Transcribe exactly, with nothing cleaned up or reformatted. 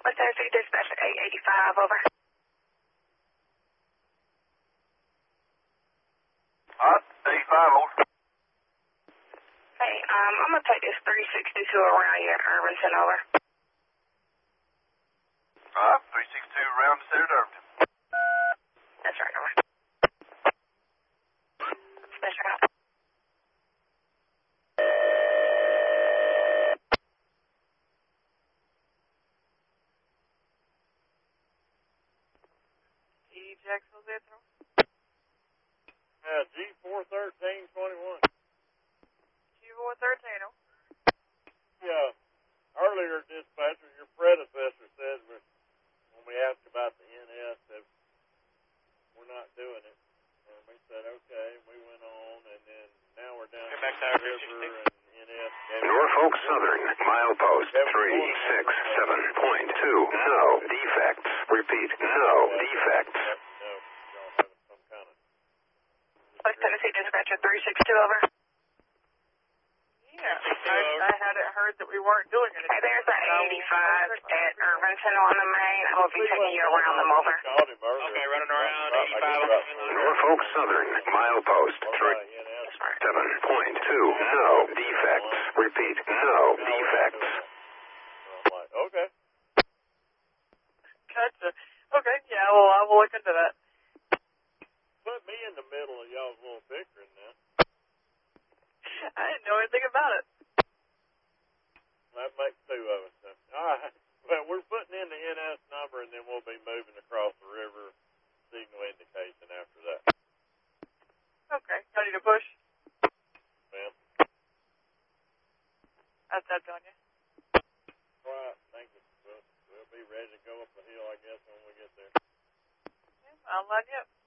West Tennessee Dispatch eight eighty-five, over. Uh, eighty-five, over. Hey, um, I'm gonna take this three sixty-two around here at Irvington, over. Uh, three sixty-two around the center of Irvington. That's right, over. That's right. E. Jacksonville Central. Yeah, G four thirteen twenty-one. G four thirteen, oh. Yeah, earlier dispatcher, your predecessor said when we asked about the N S that we're not doing it. And we said, okay, and we went on, and then now we're down to the river and N S. Norfolk Southern, milepost three six seven point two, no defects. Repeat, no defects. No, y'all having some kind of... West Tennessee Dispatcher three sixty-two, over. Yeah, I, I hadn't heard that we weren't doing it. Hey, there's an eighty-five at Irvington on the main. I will be taking you around them, over. Okay, running around eighty-five. Norfolk Southern, milepost three seven point two, no defects. Repeat, no defects. Okay. Gotcha. Okay, yeah, well, I will look into that. Put me in the middle of y'all's little bickering now. I didn't know anything about it. That makes two of us. Then. All right. Well, we're putting in the N S number, and then we'll be moving across the river signal indication after that. Okay, I need a push. Ma'am. That's that on you. All right. Thank you. We'll, we'll be ready to go up the hill, I guess, when we get there. Yeah, I'll line you up.